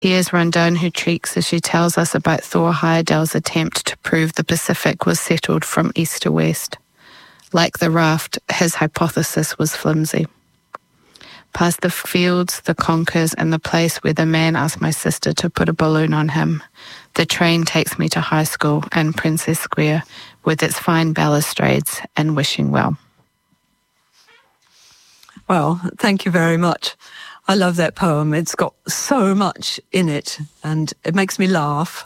Here's Rondon who cheeks as she tells us about Thor Heyerdahl's attempt to prove the Pacific was settled from east to west. Like the raft, his hypothesis was flimsy. Past the fields, the conkers, and the place where the man asked my sister to put a balloon on him, the train takes me to high school and Princess Square with its fine balustrades and wishing well. Well, thank you very much. I love that poem. It's got so much in it and it makes me laugh.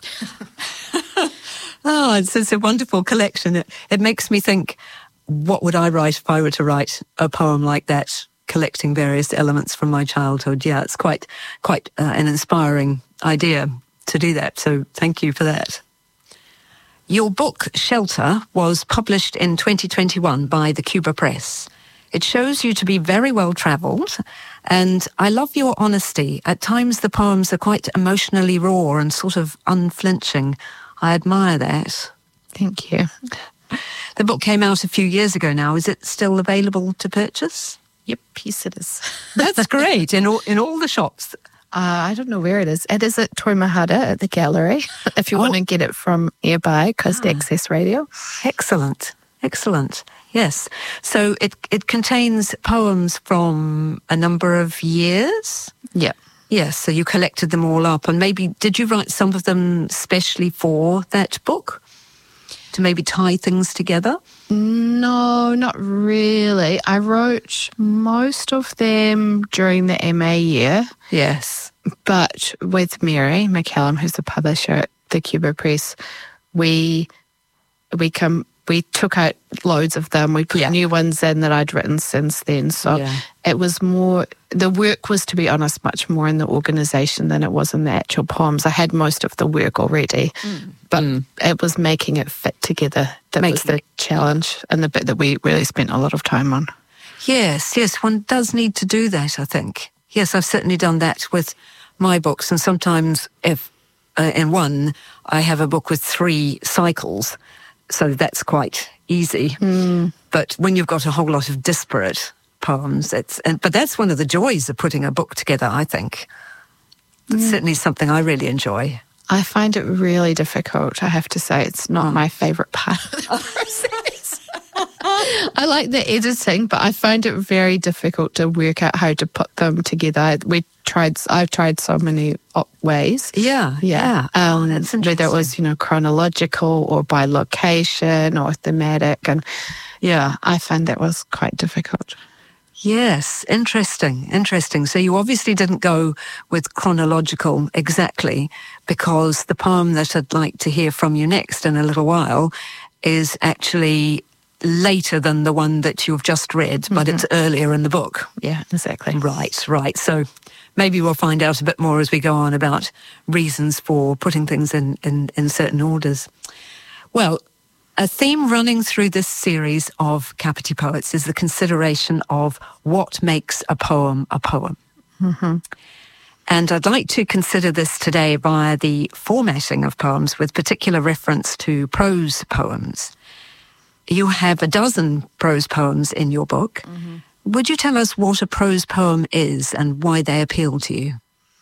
It's a wonderful collection. It makes me think, what would I write if I were to write a poem like that, collecting various elements from my childhood? Yeah, it's quite an inspiring idea to do that. So thank you for that. Your book, Shelter, was published in 2021 by the Cuba Press. It shows you to be very well travelled, and I love your honesty. At times the poems are quite emotionally raw and sort of unflinching. I admire that. Thank you. The book came out a few years ago now. Is it still available to purchase? Yep, yes it is. That's great. In all the shops. I don't know where it is. It is at Toimahara at the gallery, if you want to get it from nearby, Coast Access Radio. Excellent. Yes. So it contains poems from a number of years? Yeah. Yes, so you collected them all up. And maybe, did you write some of them specially for that book? To maybe tie things together? No, not really. I wrote most of them during the MA year. Yes. But with Mary McCallum, who's the publisher at the Cuba Press, we took out loads of them. We put new ones in that I'd written since then. So it was more, the work was, to be honest, much more in the organisation than it was in the actual poems. I had most of the work already, but it was making it fit together that was the challenge and the bit that we really spent a lot of time on. Yes, one does need to do that, I think. Yes, I've certainly done that with my books, and sometimes if in one I have a book with 3 cycles, so that's quite easy. But when you've got a whole lot of disparate poems, but that's one of the joys of putting a book together, I think. It's certainly something I really enjoy. I find it really difficult, I have to say. It's not my favourite part of the process. I like the editing, but I find it very difficult to work out how to put them together. I've tried so many ways. Yeah. That's interesting. Whether it was, chronological or by location or thematic. And I found that was quite difficult. Yes, interesting. So you obviously didn't go with chronological exactly, because the poem that I'd like to hear from you next in a little while is actually later than the one that you've just read, but it's earlier in the book. Yeah, exactly. Right. So maybe we'll find out a bit more as we go on about reasons for putting things in certain orders. Well, a theme running through this series of Kapiti Poets is the consideration of what makes a poem a poem. And I'd like to consider this today via the formatting of poems with particular reference to prose poems. You have a dozen prose poems in your book. Would you tell us what a prose poem is and why they appeal to you?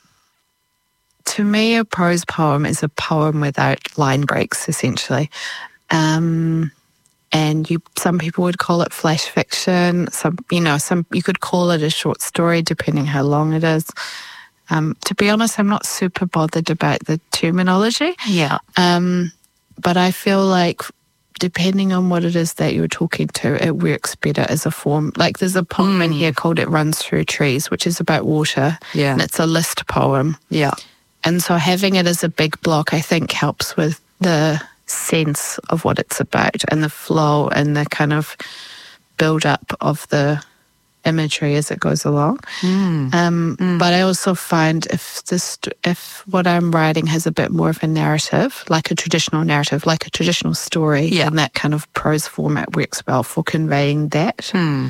To me, a prose poem is a poem without line breaks, essentially. And some people would call it flash fiction. Some you could call it a short story, depending how long it is. To be honest, I'm not super bothered about the terminology. Yeah. But I feel like depending on what it is that you're talking to, it works better as a form. Like there's a poem in here called It Runs Through Trees, which is about water. Yeah. And it's a list poem. Yeah. And so having it as a big block, I think, helps with the sense of what it's about and the flow and the kind of build-up of the imagery as it goes along. But I also find if what I'm writing has a bit more of a narrative, like a traditional story, and that kind of prose format works well for conveying that.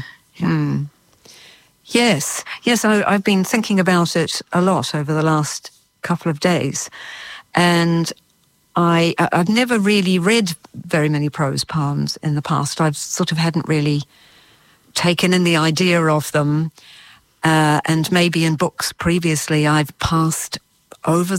Yes, I've been thinking about it a lot over the last couple of days, and I've never really read very many prose poems in the past. I've sort of hadn't really taken in the idea of them, and maybe in books previously I've passed over